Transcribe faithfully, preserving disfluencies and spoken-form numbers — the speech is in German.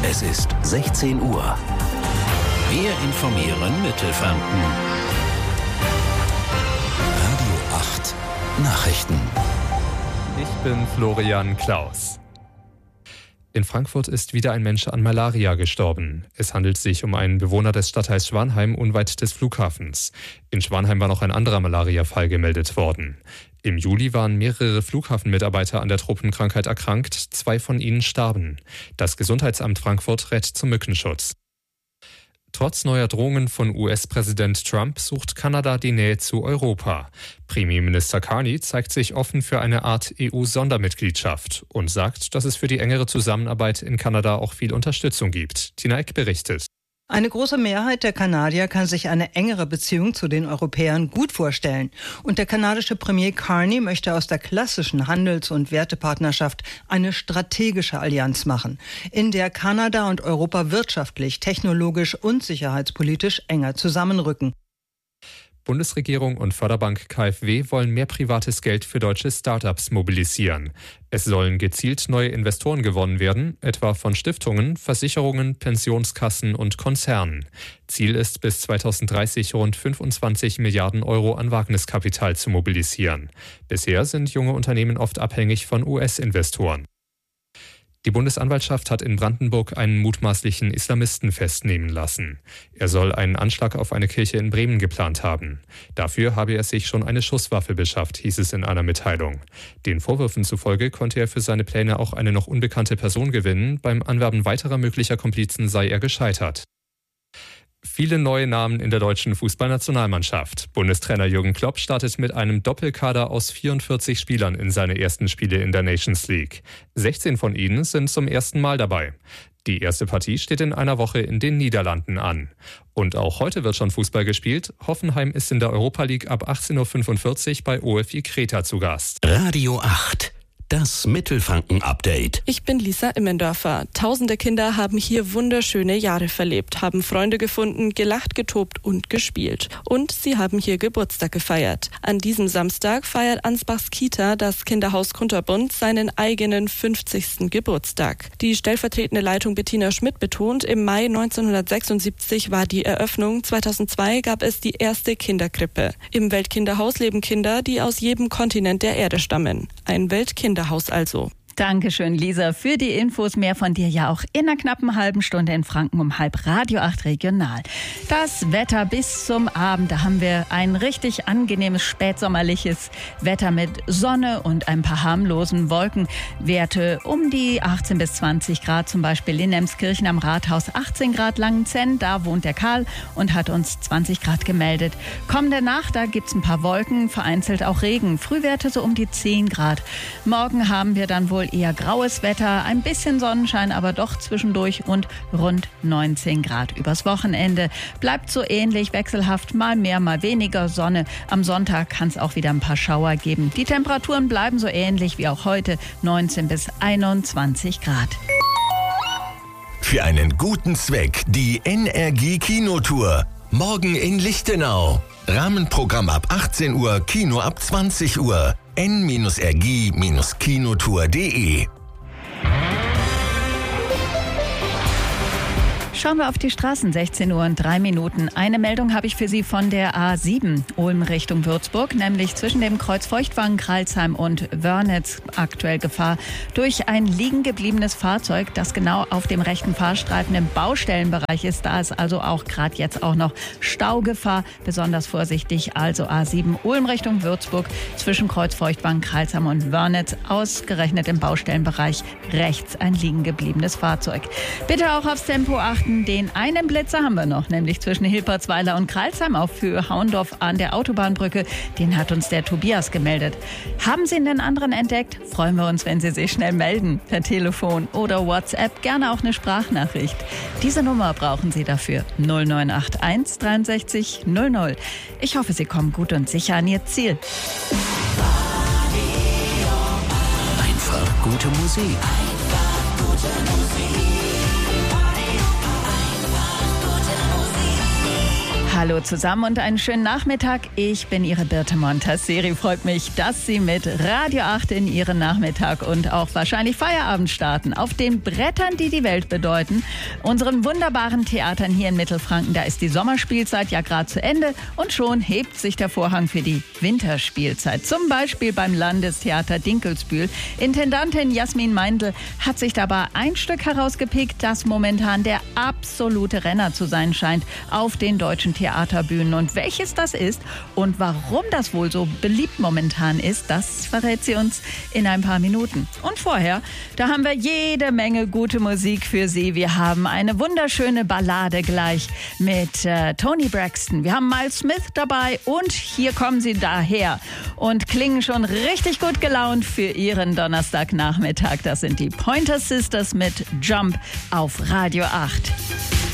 Es ist sechzehn Uhr. Wir informieren Mittelfranken. Radio acht Nachrichten. Ich bin Florian Klaus. In Frankfurt ist wieder ein Mensch an Malaria gestorben. Es handelt sich um einen Bewohner des Stadtteils Schwanheim unweit des Flughafens. In Schwanheim war noch ein anderer Malaria-Fall gemeldet worden. Im Juli waren mehrere Flughafenmitarbeiter an der Tropenkrankheit erkrankt, zwei von ihnen starben. Das Gesundheitsamt Frankfurt rät zum Mückenschutz. Trotz neuer Drohungen von U S-Präsident Trump sucht Kanada die Nähe zu Europa. Premierminister Carney zeigt sich offen für eine Art E U-Sondermitgliedschaft und sagt, dass es für die engere Zusammenarbeit in Kanada auch viel Unterstützung gibt. Tina Eck berichtet. Eine große Mehrheit der Kanadier kann sich eine engere Beziehung zu den Europäern gut vorstellen. Und der kanadische Premier Carney möchte aus der klassischen Handels- und Wertepartnerschaft eine strategische Allianz machen, in der Kanada und Europa wirtschaftlich, technologisch und sicherheitspolitisch enger zusammenrücken. Bundesregierung und Förderbank K f W wollen mehr privates Geld für deutsche Start-ups mobilisieren. Es sollen gezielt neue Investoren gewonnen werden, etwa von Stiftungen, Versicherungen, Pensionskassen und Konzernen. Ziel ist, bis zweitausenddreißig rund fünfundzwanzig Milliarden Euro an Wagniskapital zu mobilisieren. Bisher sind junge Unternehmen oft abhängig von U S-Investoren. Die Bundesanwaltschaft hat in Brandenburg einen mutmaßlichen Islamisten festnehmen lassen. Er soll einen Anschlag auf eine Kirche in Bremen geplant haben. Dafür habe er sich schon eine Schusswaffe beschafft, hieß es in einer Mitteilung. Den Vorwürfen zufolge konnte er für seine Pläne auch eine noch unbekannte Person gewinnen. Beim Anwerben weiterer möglicher Komplizen sei er gescheitert. Viele neue Namen in der deutschen Fußballnationalmannschaft. Bundestrainer Jürgen Klopp startet mit einem Doppelkader aus vierundvierzig Spielern in seine ersten Spiele in der Nations League. sechzehn von ihnen sind zum ersten Mal dabei. Die erste Partie steht in einer Woche in den Niederlanden an. Und auch heute wird schon Fußball gespielt. Hoffenheim ist in der Europa League ab achtzehn Uhr fünfundvierzig bei O F I Kreta zu Gast. Radio acht. Das Mittelfranken-Update. Ich bin Lisa Immendorfer. Tausende Kinder haben hier wunderschöne Jahre verlebt, haben Freunde gefunden, gelacht, getobt und gespielt. Und sie haben hier Geburtstag gefeiert. An diesem Samstag feiert Ansbachs Kita, das Kinderhaus Kunterbund, seinen eigenen fünfzigsten Geburtstag. Die stellvertretende Leitung Bettina Schmidt betont, im Mai neunzehnhundertsechsundsiebzig war die Eröffnung, zweitausendzwei gab es die erste Kinderkrippe. Im Weltkinderhaus leben Kinder, die aus jedem Kontinent der Erde stammen. Ein Weltkinderhaus also. Dankeschön, Lisa, für die Infos. Mehr von dir ja auch in einer knappen halben Stunde in Franken um halb Radio acht Regional. Das Wetter bis zum Abend, da haben wir ein richtig angenehmes spätsommerliches Wetter mit Sonne und ein paar harmlosen Wolkenwerte um die achtzehn bis zwanzig Grad, zum Beispiel in Emskirchen am Rathaus achtzehn Grad, Langenzenn, da wohnt der Karl und hat uns zwanzig Grad gemeldet. Kommende Nacht, da gibt's ein paar Wolken, vereinzelt auch Regen, Frühwerte so um die zehn Grad. Morgen haben wir dann wohl eher graues Wetter, ein bisschen Sonnenschein, aber doch zwischendurch und rund neunzehn Grad. Übers Wochenende bleibt so ähnlich, wechselhaft, mal mehr, mal weniger Sonne. Am Sonntag kann es auch wieder ein paar Schauer geben. Die Temperaturen bleiben so ähnlich wie auch heute, neunzehn bis einundzwanzig Grad. Für einen guten Zweck die Energie Kinotour. Morgen in Lichtenau. Rahmenprogramm ab achtzehn Uhr, Kino ab zwanzig Uhr. n r g kinotour punkt d e. Schauen wir auf die Straßen, sechzehn Uhr und drei Minuten. Eine Meldung habe ich für Sie von der A sieben, Ulm Richtung Würzburg, nämlich zwischen dem Kreuz Feuchtwangen, Kralsheim und Wörnitz aktuell Gefahr durch ein liegen gebliebenes Fahrzeug, das genau auf dem rechten Fahrstreifen im Baustellenbereich ist. Da ist also auch gerade jetzt auch noch Staugefahr. Besonders vorsichtig, also A sieben, Ulm Richtung Würzburg, zwischen Kreuz Feuchtwangen, Kralsheim und Wörnitz, ausgerechnet im Baustellenbereich rechts ein liegen gebliebenes Fahrzeug. Bitte auch aufs Tempo achten. Den einen Blitzer haben wir noch, nämlich zwischen Hilpertsweiler und Kralsheim auf für Haundorf an der Autobahnbrücke. Den hat uns der Tobias gemeldet. Haben Sie einen anderen entdeckt? Freuen wir uns, wenn Sie sich schnell melden. Per Telefon oder WhatsApp, gerne auch eine Sprachnachricht. Diese Nummer brauchen Sie dafür. null neun acht eins dreiundsechzig null null. Ich hoffe, Sie kommen gut und sicher an Ihr Ziel. Einfach gute Musik. Einfach gute Musik. Hallo. Hallo zusammen und einen schönen Nachmittag. Ich bin Ihre Birte Montasseri. Freut mich, dass Sie mit Radio acht in Ihren Nachmittag und auch wahrscheinlich Feierabend starten. Auf den Brettern, die die Welt bedeuten, unseren wunderbaren Theatern hier in Mittelfranken, da ist die Sommerspielzeit ja gerade zu Ende und schon hebt sich der Vorhang für die Winterspielzeit. Zum Beispiel beim Landestheater Dinkelsbühl. Intendantin Jasmin Meindl hat sich dabei ein Stück herausgepickt, das momentan der absolute Renner zu sein scheint auf den deutschen Theaterbühnen. Und welches das ist und warum das wohl so beliebt momentan ist, das verrät sie uns in ein paar Minuten. Und vorher, da haben wir jede Menge gute Musik für Sie. Wir haben eine wunderschöne Ballade gleich mit äh, Toni Braxton. Wir haben Miles Smith dabei und hier kommen sie daher und klingen schon richtig gut gelaunt für Ihren Donnerstagnachmittag. Das sind die Pointer Sisters mit Jump auf Radio acht.